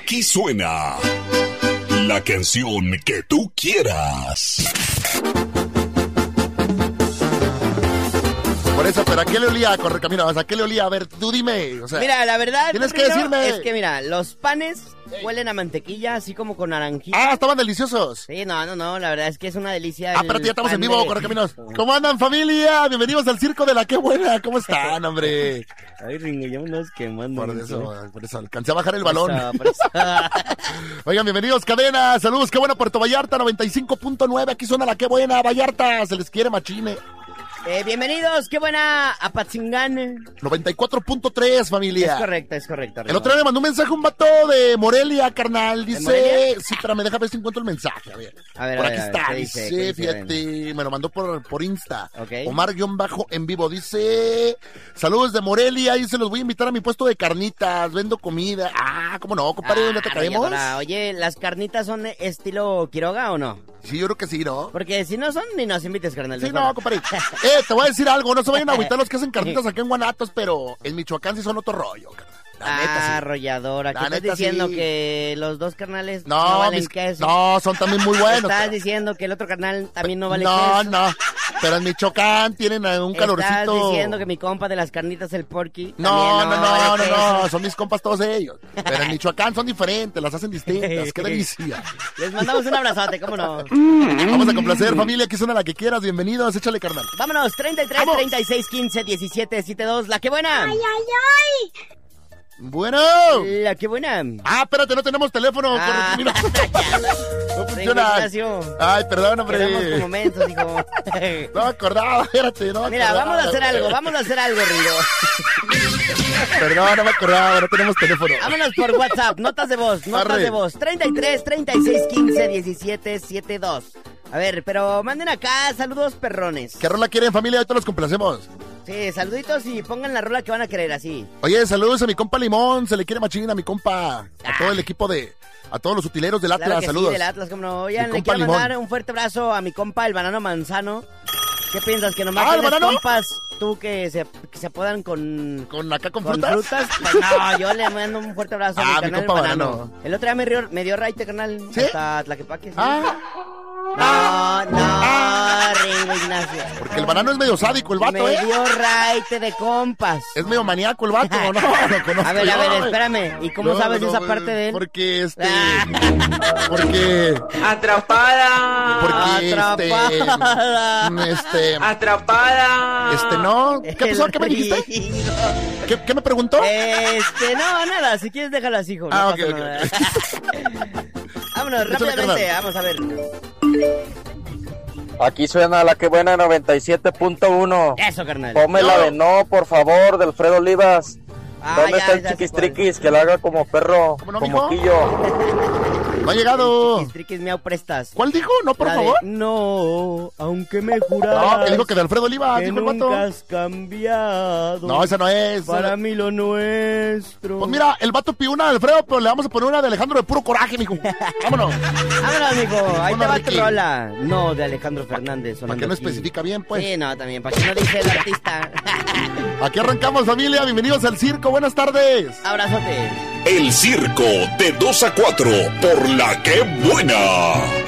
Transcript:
Aquí suena la canción que tú quieras. Por eso, pero ¿a qué le olía Correcaminos? ¿A qué le olía? A ver, tú dime. O sea, mira, la verdad, tienes que decirme. Es que mira, los panes huelen a mantequilla, así como con naranjita. Ah, estaban deliciosos. Sí, no, la verdad es que es una delicia. Ah, pero ya estamos en vivo, Correcaminos. ¿Cómo andan, familia? Bienvenidos al circo de la Qué Buena. ¿Cómo están, hombre? Ay, Ringo, ya me nos quemando. Por eso, alcancé a bajar el balón. Por eso. Oigan, bienvenidos, cadena. Saludos, Qué Buena, Puerto Vallarta, 95.9. Aquí suena la Qué Buena, Vallarta. Se les quiere, machine. Bienvenidos, Qué Buena, a Patzingán. 94.3, familia. Es correcto. El otro día me mandó un mensaje un vato de Morelia, carnal. Dice, Morelia? sí, pero me deja ver si encuentro el mensaje. A ver, por aquí está. Dice, fíjate, me lo mandó por Insta. Okay. Omar-en vivo. Dice, saludos de Morelia. Dice, los voy a invitar a mi puesto de carnitas. Vendo comida. Ah, ¿cómo no, compadre? ¿Dónde te caemos? Oye, ¿las carnitas son estilo Quiroga o no? Sí, yo creo que sí, ¿no? Porque si no son, ni nos invites, carnal. Sí, no, compadre. Te voy a decir algo. No se vayan a agüitar los que hacen carnitas acá en Guanatos, pero en Michoacán sí son otro rollo, carnal. La neta, sí. Arrolladora. ¿Qué estás neta, diciendo? Sí. Que los dos carnales no valen queso. No, son también muy buenos. ¿Estás diciendo que el otro carnal también no vale queso? No. Pero en Michoacán tienen un calorcito. ¿Estás diciendo que mi compa de las carnitas, el Porky, No. vale Son mis compas todos ellos. Pero en Michoacán son diferentes, las hacen distintas. ¡Qué delicia! Les mandamos un abrazote, ¿cómo no? Vamos a complacer, familia. Aquí suena la que quieras. Bienvenidos, échale, carnal. Vámonos, 33, 36, 15, 17, 72. ¡La que buena! ¡Ay! Bueno. La que buena. Ah, espérate, no tenemos teléfono. No funciona. Ay, perdón, hombre. Quedamos como momentos, hijo. No me acordaba, espérate. Mira, vamos a hacer algo, Ringo. Perdón, no me acordaba, no tenemos teléfono. Vámonos por WhatsApp, notas de voz. 33, 36, 15, 17, 72. A ver, pero manden acá saludos perrones. ¿Qué rola quieren, familia? Ahorita los complacemos. Sí, saluditos y pongan la rola que van a querer así. Oye, saludos a mi compa Limón, se le quiere machín a mi compa, a todo el equipo a todos los utileros del Atlas, claro que saludos. Sí, del Atlas, como no. Oigan, le quiero mandar un fuerte abrazo a mi compa, el Banano Manzano. ¿Qué piensas? ¿Que nomás tienes compas tú que se apodan con acá con frutas? Pues no, yo le mando un fuerte abrazo a mi canal, compa Banano. El otro día me dio raite, canal. ¿Sí? Hasta Tlaquepaque, ¿sí? No, Ringo Ignacio. Porque el Banano es medio sádico, el vato, Me dio raite de compas. Es medio maníaco el vato, ¿no? Lo conozco. A ver, espérame. ¿Y cómo sabes esa parte de él? Porque porque... ¡Atrapada! Porque ¡Atrapada! ¿no? ¿Qué pasó? ¿Qué me dijiste? ¿Qué me preguntó? No, nada. Si quieres, déjalas, hijo. No ok. Vámonos, rápidamente. Vamos a ver. Aquí suena la que buena 97.1. Eso, carnal. Ponme la de no, por favor, de Alfredo Olivas. ¿Dónde está el ya chiquistriquis que la haga como perro, ¿Cómo no, como mijo? quillo? No ha llegado. Chiquistriquis miau prestas. ¿Cuál dijo? No, por favor. No, aunque me juraras. No, que dijo que de Alfredo Olivas, que dijo el vato. nunca has cambiado. No, esa no es. Para mí lo nuestro. Pues mira, el vato pidió una de Alfredo, pero le vamos a poner una de Alejandro de puro coraje, mijo. Vámonos. Vámonos, mijo. Ahí te va tu Ricky. rola. No, de Alejandro Fernández. ¿Para qué no aquí. especifica bien, pues? Sí, no, también. ¿Para qué no dice el artista? Aquí arrancamos, familia. Bienvenidos al circo. Buenas tardes. Abrazote. El circo de 2 a 4 por la que buena.